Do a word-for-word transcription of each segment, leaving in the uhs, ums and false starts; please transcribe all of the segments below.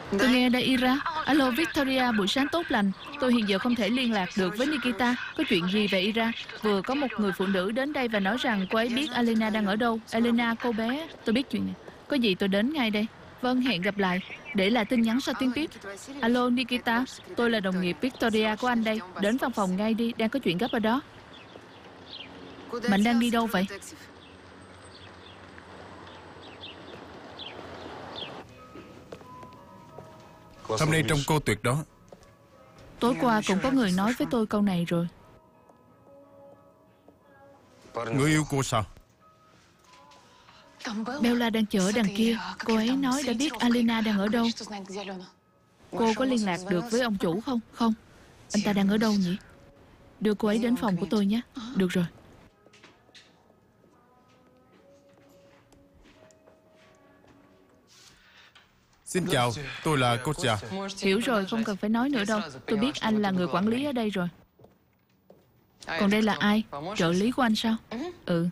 Tôi nghe đây Ira. Alo Victoria, buổi sáng tốt lành. Tôi hiện giờ không thể liên lạc được với Nikita. Có chuyện gì vậy Ira? Vừa có một người phụ nữ đến đây và nói rằng cô ấy biết Elena đang ở đâu. Elena, cô bé. Tôi biết chuyện này. Có gì tôi đến ngay đây. Vâng, hẹn gặp lại. Để lại tin nhắn sau tiếng tiếp. Alo Nikita, tôi là đồng nghiệp Victoria của anh đây. Đến văn phòng ngay đi, đang có chuyện gấp ở đó. Mạnh đang đi đâu vậy? Hôm nay trông cô tuyệt đó. Tối qua cũng có người nói với tôi câu này rồi. Người yêu cô sao? Bella đang chờ ở đằng kia. Cô ấy nói đã biết Alina đang ở đâu. Cô có liên lạc được với ông chủ không? Không. Anh ta đang ở đâu nhỉ? Đưa cô ấy đến phòng của tôi nhé. Được rồi. Xin chào, tôi là Kotja. Hiểu rồi, không cần phải nói nữa đâu. Tôi biết anh là người quản lý ở đây rồi. Còn đây là ai? Trợ lý của anh sao? Ừ.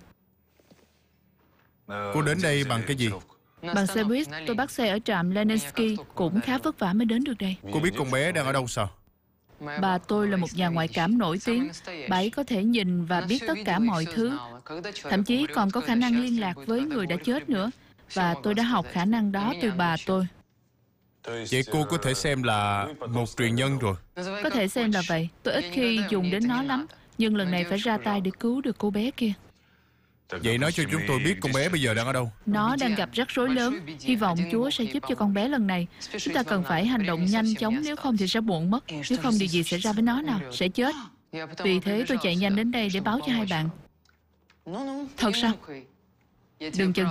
Cô đến đây bằng cái gì? Bằng xe buýt. Tôi bắt xe ở trạm Lenensky. Cũng khá vất vả mới đến được đây. Cô biết con bé đang ở đâu sao? Bà tôi là một nhà ngoại cảm nổi tiếng. Bà ấy có thể nhìn và biết tất cả mọi thứ. Thậm chí còn có khả năng liên lạc với người đã chết nữa. Và tôi đã học khả năng đó từ bà tôi. Vậy cô có thể xem là một truyền nhân rồi. Có thể xem là vậy. Tôi ít khi dùng đến nó lắm. Nhưng lần này phải ra tay để cứu được cô bé kia. Vậy nói cho chúng tôi biết con bé bây giờ đang ở đâu. Nó đang gặp rắc rối lớn. Hy vọng Chúa sẽ giúp cho con bé lần này. Chúng ta cần phải hành động nhanh chóng, nếu không thì sẽ muộn mất. Nếu không điều gì xảy ra với nó nào, sẽ chết. Vì thế tôi chạy nhanh đến đây để báo cho hai bạn. Thật sao? Đừng chần